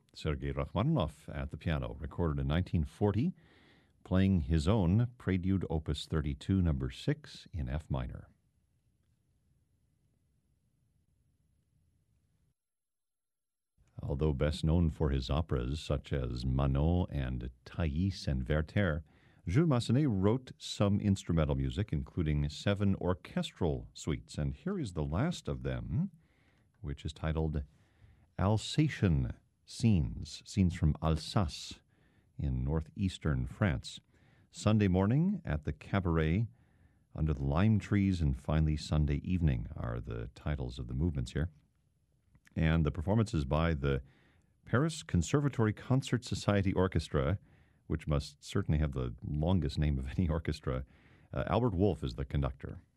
Sergei Rachmaninoff at the piano, recorded in 1940, playing his own Prelude Opus 32, number 6 in F minor. Although best known for his operas such as Manon and Thais and Werther, Jules Massenet wrote some instrumental music, including 7 orchestral suites, and here is the last of them, which is titled Alsatian Scenes, Scenes from Alsace in northeastern France. Sunday morning at the Cabaret, Under the Lime Trees, and finally Sunday evening are the titles of the movements here. And the performance is by the Paris Conservatory Concert Society Orchestra, which must certainly have the longest name of any orchestra. Albert Wolff is the conductor.